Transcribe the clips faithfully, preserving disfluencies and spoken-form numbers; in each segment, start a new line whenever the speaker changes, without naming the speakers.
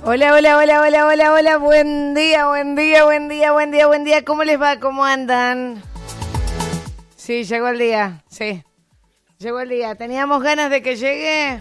Hola, hola, hola, hola, hola, hola, buen día, buen día, buen día, buen día, buen día. ¿Cómo les va? ¿Cómo andan? Sí, llegó el día, sí. Llegó el día. ¿Teníamos ganas de que llegue?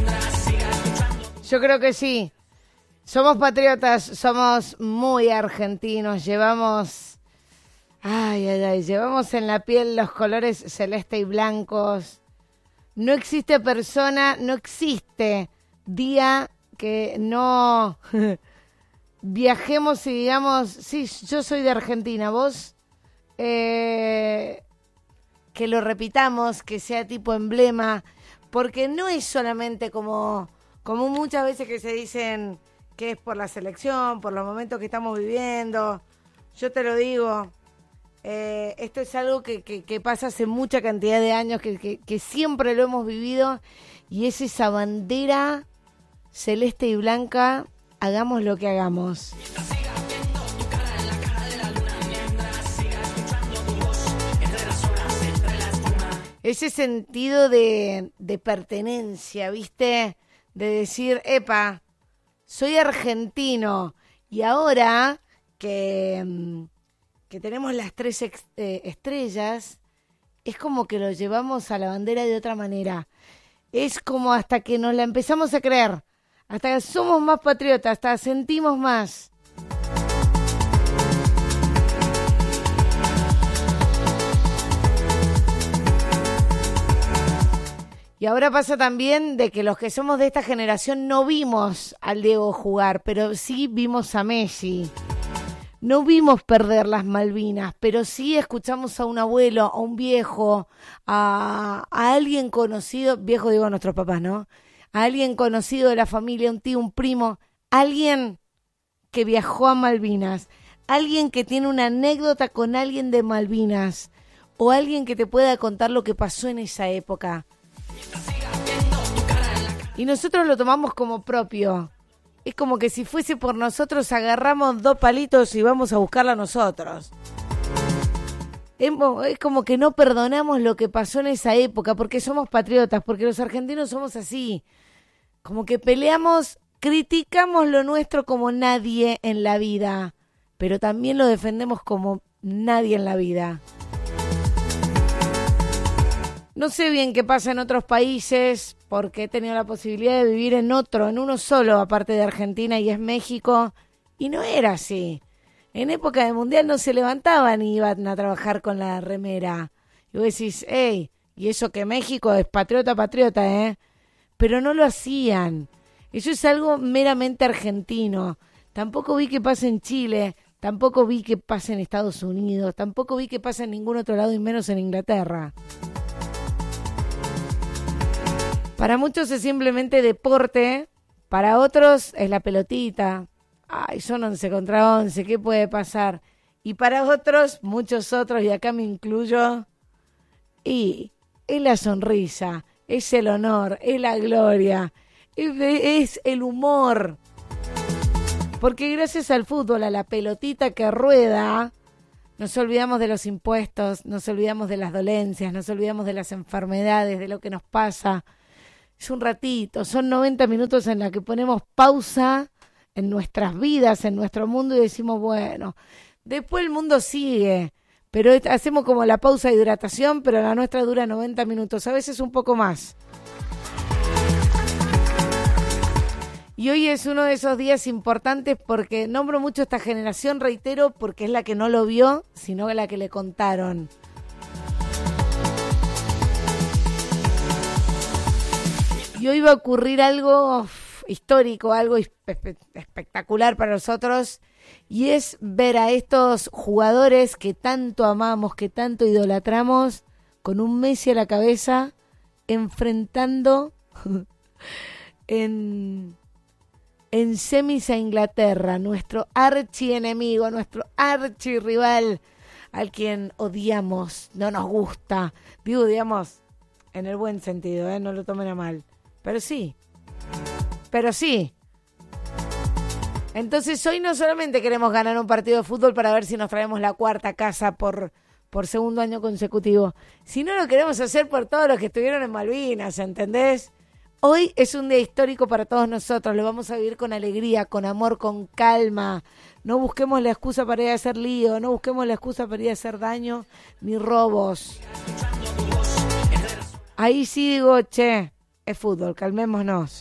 Yo creo que sí. Somos patriotas, somos muy argentinos, llevamos... Ay, ay, ay, llevamos en la piel los colores celeste y blancos. No existe persona, no existe día que no viajemos y digamos, sí, yo soy de Argentina, vos, eh, que lo repitamos, que sea tipo emblema, porque no es solamente como, como muchas veces que se dicen que es por la selección, por los momentos que estamos viviendo. Yo te lo digo, eh, esto es algo que, que, que pasa hace mucha cantidad de años, que, que, que siempre lo hemos vivido, y es esa bandera celeste y blanca, hagamos lo que hagamos. Ese sentido de, de pertenencia, ¿viste? De decir, epa, soy argentino. Y ahora que, que tenemos las tres ex, eh, estrellas, es como que lo llevamos a la bandera de otra manera. Es como hasta que nos la empezamos a creer. Hasta que somos más patriotas, hasta sentimos más. Y ahora pasa también de que los que somos de esta generación no vimos al Diego jugar, pero sí vimos a Messi. No vimos perder las Malvinas, pero sí escuchamos a un abuelo, a un viejo, a, a alguien conocido, viejo digo a nuestros papás, ¿no? A alguien conocido de la familia, un tío, un primo, alguien que viajó a Malvinas, alguien que tiene una anécdota con alguien de Malvinas, o alguien que te pueda contar lo que pasó en esa época. Y nosotros lo tomamos como propio. Es como que si fuese por nosotros, agarramos dos palitos y vamos a buscarla nosotros. Es como que no perdonamos lo que pasó en esa época, porque somos patriotas, porque los argentinos somos así. Como que peleamos, criticamos lo nuestro como nadie en la vida, pero también lo defendemos como nadie en la vida. No sé bien qué pasa en otros países, porque he tenido la posibilidad de vivir en otro, en uno solo, aparte de Argentina, y es México, y no era así. En época de Mundial no se levantaban y iban a trabajar con la remera. Y vos decís, hey, y eso que México es patriota, patriota, ¿eh? Pero no lo hacían. Eso es algo meramente argentino. Tampoco vi que pase en Chile, tampoco vi que pase en Estados Unidos, tampoco vi que pase en ningún otro lado y menos en Inglaterra. Para muchos es simplemente deporte, para otros es la pelotita. Ay, son once contra once, ¿qué puede pasar? Y para otros, muchos otros, y acá me incluyo, y es la sonrisa, es el honor, es la gloria, es, es el humor. Porque gracias al fútbol, a la pelotita que rueda, nos olvidamos de los impuestos, nos olvidamos de las dolencias, nos olvidamos de las enfermedades, de lo que nos pasa. Es un ratito, son noventa minutos en la que ponemos pausa en nuestras vidas, en nuestro mundo, y decimos, bueno, después el mundo sigue, pero hacemos como la pausa de hidratación, pero la nuestra dura noventa minutos, a veces un poco más. Y hoy es uno de esos días importantes porque nombro mucho esta generación, reitero, porque es la que no lo vio, sino la que le contaron. Y hoy va a ocurrir algo uf, histórico, algo espe- espectacular para nosotros, y es ver a estos jugadores que tanto amamos, que tanto idolatramos, con un Messi a la cabeza, enfrentando en, en semis a Inglaterra, nuestro archienemigo, nuestro archirrival, al quien odiamos, no nos gusta. Digo odiamos en el buen sentido, ¿eh? No lo tomen a mal. Pero sí, pero sí. Entonces hoy no solamente queremos ganar un partido de fútbol para ver si nos traemos la cuarta casa por, por segundo año consecutivo, sino lo queremos hacer por todos los que estuvieron en Malvinas, ¿entendés? Hoy es un día histórico para todos nosotros, lo vamos a vivir con alegría, con amor, con calma. No busquemos la excusa para ir a hacer lío, no busquemos la excusa para ir a hacer daño, ni robos. Ahí sí digo, che, es fútbol, calmémonos.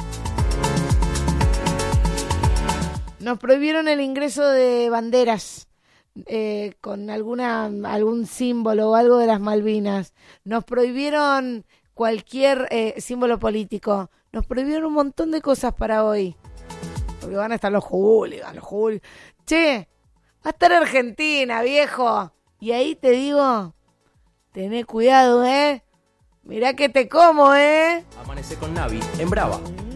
Nos prohibieron el ingreso de banderas eh, con alguna algún símbolo o algo de las Malvinas. Nos prohibieron cualquier eh, símbolo político. Nos prohibieron un montón de cosas para hoy. Porque van a estar los hooligans, los hooligans. Che, va a estar Argentina, viejo. Y ahí te digo, tené cuidado, ¿eh? Mirá que te como, ¿eh?
Amanece con Navi en Brava.